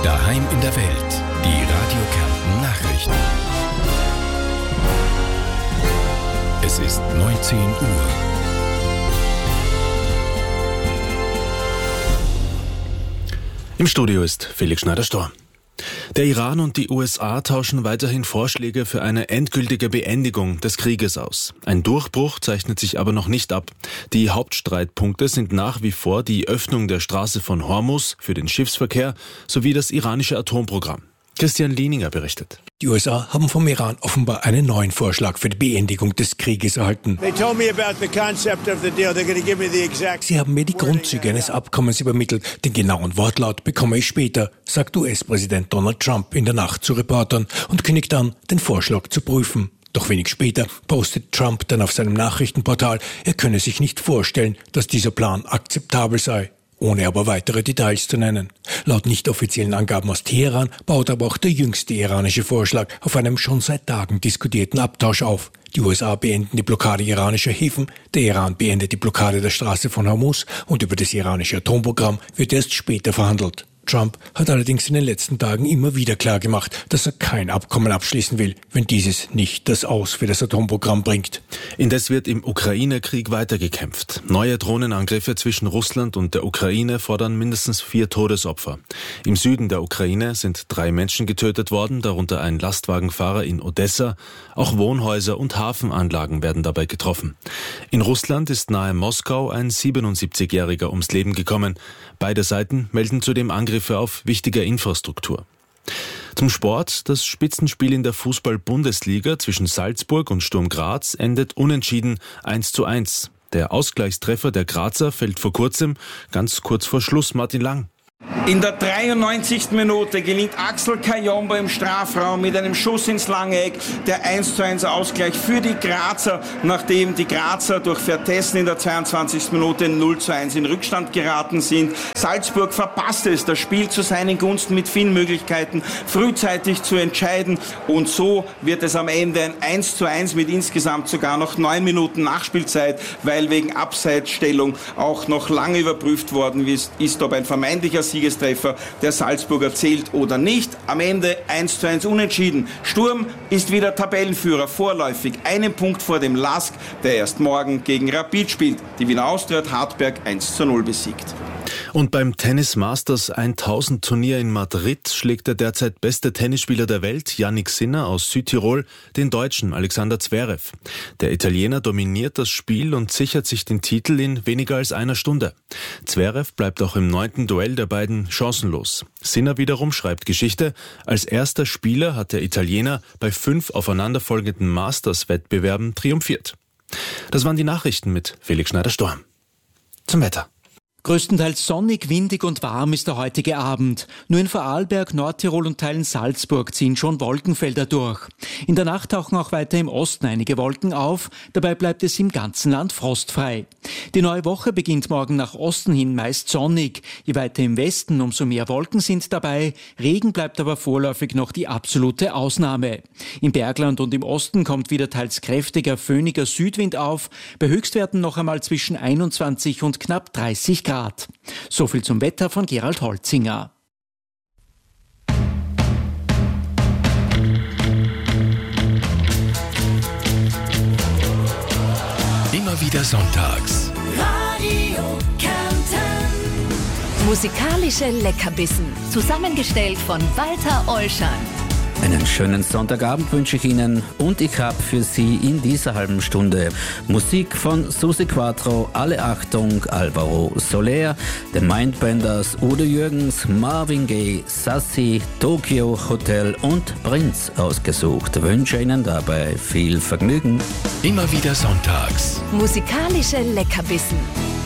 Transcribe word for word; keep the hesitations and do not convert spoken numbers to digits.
Daheim in der Welt. Die Radio Kärnten Nachrichten. Es ist neunzehn Uhr. Im Studio ist Felix Schneider-Storr. Der Iran und die U S A tauschen weiterhin Vorschläge für eine endgültige Beendigung des Krieges aus. Ein Durchbruch zeichnet sich aber noch nicht ab. Die Hauptstreitpunkte sind nach wie vor die Öffnung der Straße von Hormuz für den Schiffsverkehr sowie das iranische Atomprogramm. Christian Lieninger berichtet. Die U S A haben vom Iran offenbar einen neuen Vorschlag für die Beendigung des Krieges erhalten. Sie haben mir die Grundzüge eines Abkommens übermittelt. Den genauen Wortlaut bekomme ich später, sagt U S-Präsident Donald Trump in der Nacht zu Reportern und kündigt an, den Vorschlag zu prüfen. Doch wenig später postet Trump dann auf seinem Nachrichtenportal, er könne sich nicht vorstellen, dass dieser Plan akzeptabel sei, ohne aber weitere Details zu nennen. Laut nicht offiziellen Angaben aus Teheran baut aber auch der jüngste iranische Vorschlag auf einem schon seit Tagen diskutierten Abtausch auf. Die U S A beenden die Blockade iranischer Häfen, der Iran beendet die Blockade der Straße von Hormuz und über das iranische Atomprogramm wird erst später verhandelt. Trump hat allerdings in den letzten Tagen immer wieder klargemacht, dass er kein Abkommen abschließen will, wenn dieses nicht das Aus für das Atomprogramm bringt. Indes wird im Ukraine-Krieg weitergekämpft. Neue Drohnenangriffe zwischen Russland und der Ukraine fordern mindestens vier Todesopfer. Im Süden der Ukraine sind drei Menschen getötet worden, darunter ein Lastwagenfahrer in Odessa. Auch Wohnhäuser und Hafenanlagen werden dabei getroffen. In Russland ist nahe Moskau ein siebenundsiebzigjähriger ums Leben gekommen. Beide Seiten melden zudem Angriffe auf wichtige Infrastruktur. Zum Sport. Das Spitzenspiel in der Fußball-Bundesliga zwischen Salzburg und Sturm Graz endet unentschieden eins zu eins. Der Ausgleichstreffer der Grazer fällt vor kurzem, ganz kurz vor Schluss, Martin Lang. In der dreiundneunzigsten Minute gelingt Axel Kayombo im Strafraum mit einem Schuss ins lange Eck der eins zu eins Ausgleich für die Grazer, nachdem die Grazer durch Vertessen in der zweiundzwanzigsten Minute null zu eins in Rückstand geraten sind. Salzburg verpasste es, das Spiel zu seinen Gunsten mit vielen Möglichkeiten frühzeitig zu entscheiden und so wird es am Ende ein eins zu eins mit insgesamt sogar noch neun Minuten Nachspielzeit, weil wegen Abseitsstellung auch noch lange überprüft worden ist, ist ob ein vermeintlicher Siegestreffer der Salzburger zählt oder nicht. Am Ende eins zu eins unentschieden. Sturm ist wieder Tabellenführer, vorläufig einen Punkt vor dem L A S K, der erst morgen gegen Rapid spielt. Die Wiener Austria hat Hartberg eins zu null besiegt. Und beim Tennis Masters tausend Turnier in Madrid schlägt der derzeit beste Tennisspieler der Welt, Jannik Sinner aus Südtirol, den Deutschen Alexander Zverev. Der Italiener dominiert das Spiel und sichert sich den Titel in weniger als einer Stunde. Zverev bleibt auch im neunten Duell der beiden chancenlos. Sinner wiederum schreibt Geschichte. Als erster Spieler hat der Italiener bei fünf aufeinanderfolgenden Masters-Wettbewerben triumphiert. Das waren die Nachrichten mit Felix Schneider-Storr. Zum Wetter. Größtenteils sonnig, windig und warm ist der heutige Abend. Nur in Vorarlberg, Nordtirol und Teilen Salzburg ziehen schon Wolkenfelder durch. In der Nacht tauchen auch weiter im Osten einige Wolken auf. Dabei bleibt es im ganzen Land frostfrei. Die neue Woche beginnt morgen nach Osten hin meist sonnig. Je weiter im Westen, umso mehr Wolken sind dabei. Regen bleibt aber vorläufig noch die absolute Ausnahme. Im Bergland und im Osten kommt wieder teils kräftiger, föhniger Südwind auf. Bei Höchstwerten noch einmal zwischen einundzwanzig und knapp dreißig Grad. So viel zum Wetter von Gerald Holzinger. Immer wieder sonntags. Radio Kärnten. Musikalische Leckerbissen. Zusammengestellt von Walter Olschan. Einen schönen Sonntagabend wünsche ich Ihnen und ich habe für Sie in dieser halben Stunde Musik von Susi Quattro, Alle Achtung, Alvaro Soler, The Mindbenders, Udo Jürgens, Marvin Gaye, Sassi, Tokyo Hotel und Prinz ausgesucht. Wünsche Ihnen dabei viel Vergnügen. Immer wieder sonntags. Musikalische Leckerbissen.